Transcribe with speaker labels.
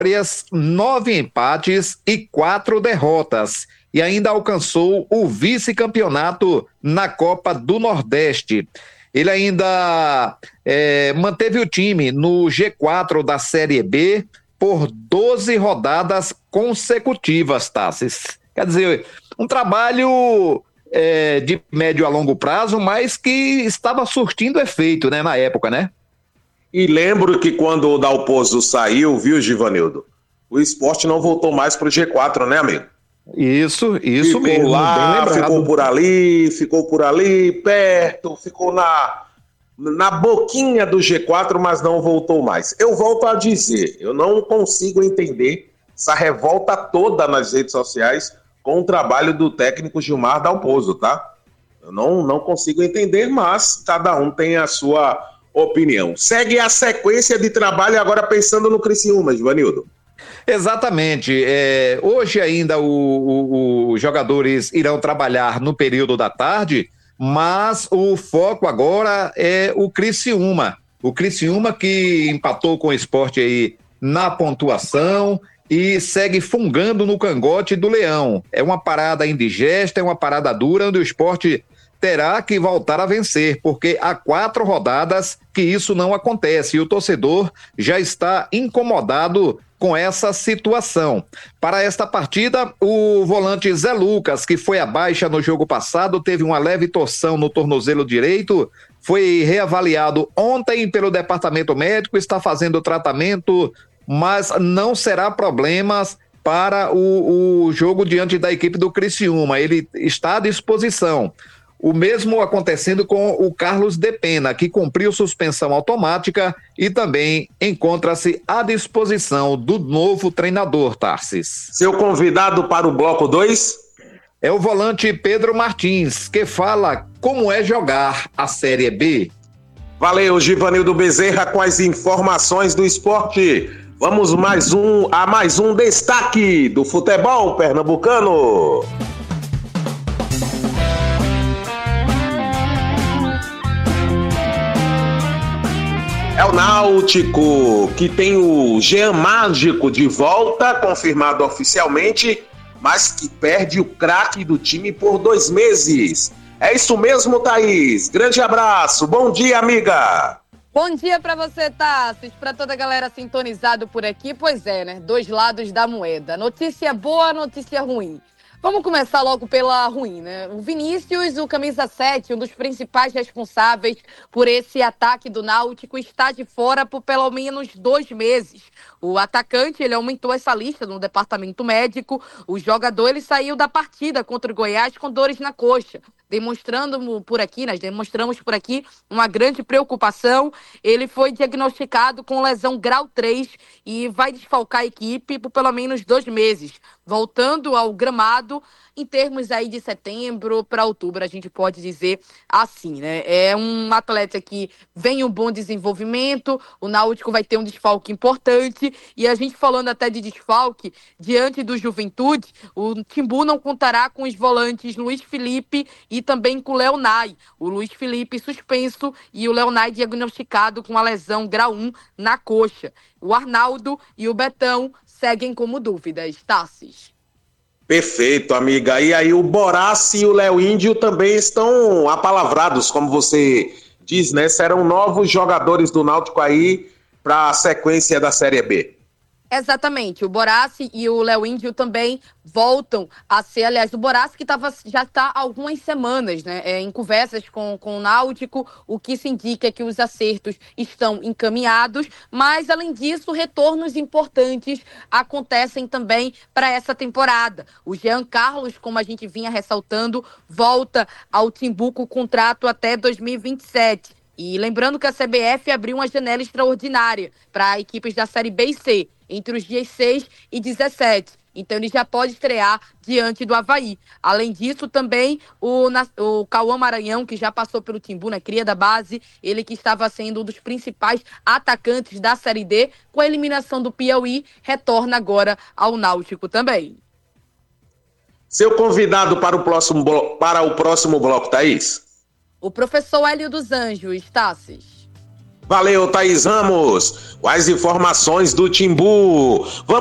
Speaker 1: vitórias, 9 empates e 4 derrotas. E ainda alcançou o vice-campeonato na Copa do Nordeste. Ele ainda manteve o time no G4 da Série B por 12 rodadas consecutivas, Tassis. Quer dizer, um trabalho de médio a longo prazo, mas que estava surtindo efeito, né, na época, né?
Speaker 2: E lembro que quando o Dalpozo saiu, viu, Givanildo? O Sport não voltou mais para o G4, né, amigo?
Speaker 1: Isso
Speaker 2: ficou
Speaker 1: mesmo,
Speaker 2: lá,
Speaker 1: bem lembrado.
Speaker 2: Ficou por ali, perto, ficou na boquinha do G4, mas não voltou mais. Eu volto a dizer, eu não consigo entender essa revolta toda nas redes sociais com o trabalho do técnico Gilmar Dalpozo, tá? Eu não consigo entender, mas cada um tem a sua opinião. Segue a sequência de trabalho agora pensando no Criciúma, Givanildo.
Speaker 1: Exatamente. Hoje ainda os jogadores irão trabalhar no período da tarde, mas o foco agora é o Criciúma. O Criciúma que empatou com o Sport aí na pontuação e segue fungando no cangote do Leão. É uma parada indigesta, é uma parada dura, onde o Sport terá que voltar a vencer, porque há 4 rodadas que isso não acontece e o torcedor já está incomodado com essa situação. Para esta partida, o volante Zé Lucas, que foi à baixa no jogo passado, teve uma leve torção no tornozelo direito, foi reavaliado ontem pelo departamento médico, está fazendo o tratamento, mas não será problemas para o jogo diante da equipe do Criciúma. Ele está à disposição. O mesmo acontecendo com o Carlos de Pena, que cumpriu suspensão automática e também encontra-se à disposição do novo treinador, Tarsis.
Speaker 2: Seu convidado para o bloco 2?
Speaker 1: É o volante Pedro Martins, que fala como é jogar a Série B.
Speaker 2: Valeu, Givanildo Bezerra, com as informações do esporte. Vamos a mais um destaque do futebol pernambucano. É o Náutico, que tem o Jean Mágico de volta, confirmado oficialmente, mas que perde o craque do time por 2 meses. É isso mesmo, Thaís. Grande abraço. Bom dia, amiga.
Speaker 3: Bom dia para você, Tassis, para toda a galera sintonizado por aqui. Pois é, né? 2 lados da moeda. Notícia boa, notícia ruim. Vamos começar logo pela ruim, né? O Vinícius, o camisa 7, um dos principais responsáveis por esse ataque do Náutico, está de fora por pelo menos 2 meses. O atacante, ele aumentou essa lista no departamento médico. O jogador, ele saiu da partida contra o Goiás com dores na coxa. Demonstramos por aqui uma grande preocupação. Ele foi diagnosticado com lesão grau 3 e vai desfalcar a equipe por pelo menos 2 meses. Voltando ao gramado, em termos aí de setembro para outubro, a gente pode dizer assim, né? É um atleta que vem um bom desenvolvimento, o Náutico vai ter um desfalque importante, e a gente falando até de desfalque, diante do Juventude, o Timbu não contará com os volantes Luiz Felipe e também com o Leonay. O Luiz Felipe suspenso e o Leonay diagnosticado com a lesão grau 1 na coxa. O Arnaldo e o Betão seguem como dúvidas. Tassis.
Speaker 2: Perfeito, amiga. E aí o Borassi e o Léo Índio também estão apalavrados, como você diz, né? Serão novos jogadores do Náutico aí para a sequência da Série B.
Speaker 3: Exatamente, o Borassi e o Léo Índio também voltam a ser, aliás, o Borassi que já está há algumas semanas, né, em conversas com o Náutico, o que se indica que os acertos estão encaminhados, mas além disso, retornos importantes acontecem também para essa temporada. O Jean Carlos, como a gente vinha ressaltando, volta ao Timbu com contrato até 2027. E lembrando que a CBF abriu uma janela extraordinária para equipes da Série B e C, entre os dias 6 e 17. Então ele já pode estrear diante do Avaí. Além disso, também o Cauã Maranhão, que já passou pelo Timbu, na cria da base, ele que estava sendo um dos principais atacantes da Série D, com a eliminação do Piauí, retorna agora ao Náutico também.
Speaker 2: Seu convidado para o próximo bloco, Thaís?
Speaker 3: O professor Hélio dos Anjos, Tassis.
Speaker 2: Valeu, Thaís Ramos. Quais informações do Timbu? Vamos